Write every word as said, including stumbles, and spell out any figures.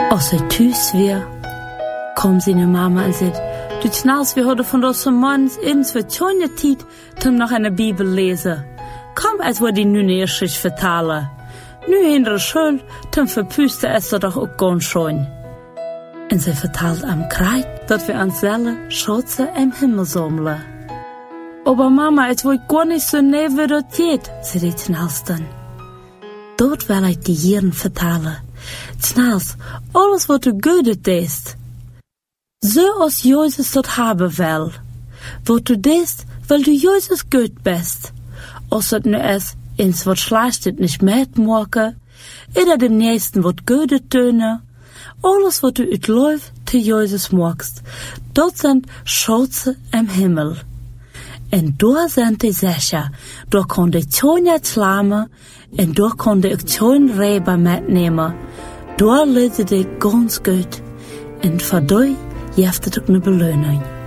Als hij thuis weer, kwam zijn mama en zei, du knalst, wir hadden van onze mans eens voor tjonge tijd toen nog een Bibel lezen. Kom, als we die nu neerschrift vertalen. Nu in de school, toen verpuste es er doch ook gewoon schon. En ze vertelt am Kreis, dat we ons zelf schützen im Himmel sammeln. Aber Mama, es wird gar nicht so Nervosität, zei die Knalsten. Dort will ich die Jeren vertalen. Knals, alles wat du Gute deest. So als Jesus dat haben will. Wat du deest, weil du Jesus gut bist. Als het nu is, eens wat schlecht nicht mitmachen, oder dem Nächsten wat Gute tönen, alles wat du uit Läuf te Jesus magst, dat sind Schätze im Himmel. En daar sind die sicher, daar kon die Tjonja slamen, en daar kon die ook Tjon Reber mitnehmen. Daar leidde die ganz gut, en voor die heeft het ook een beloning.